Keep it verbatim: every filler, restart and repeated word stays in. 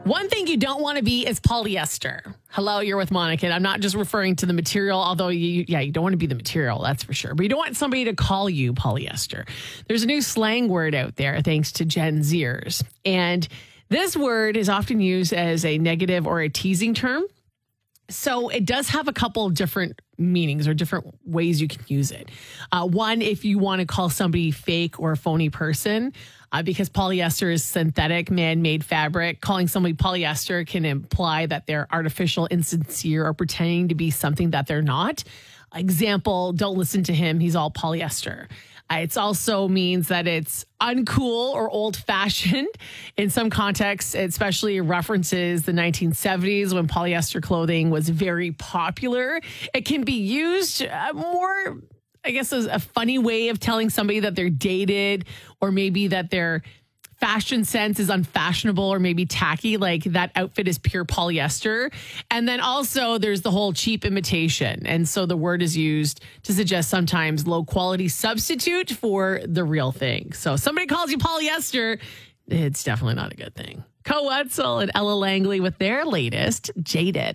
One thing you don't want to be is polyester. Hello, you're with Monica. I'm not just referring to the material, although you, yeah, you don't want to be the material, that's for sure. But you don't want somebody to call you polyester. There's a new slang word out there, thanks to Gen Zers. And this word is often used as a negative or a teasing term. So it does have a couple of different meanings or different ways you can use it. Uh, one, if you want to call somebody fake or a phony person, uh, because polyester is synthetic, man-made fabric. Calling somebody polyester can imply that they're artificial, insincere, or pretending to be something that they're not. Example, don't listen to him. He's all polyester. Uh, it also means that it's uncool or old-fashioned. In some contexts, it especially references the nineteen seventies when polyester clothing was very popular. It can be used uh, more, I guess, as a funny way of telling somebody that they're dated or maybe that their fashion sense is unfashionable or maybe tacky, like that outfit is pure polyester. And then also there's the whole cheap imitation. And so the word is used to suggest sometimes low quality substitute for the real thing. So somebody calls you polyester, it's definitely not a good thing. Co Wetzel and Ella Langley with their latest, Jaded.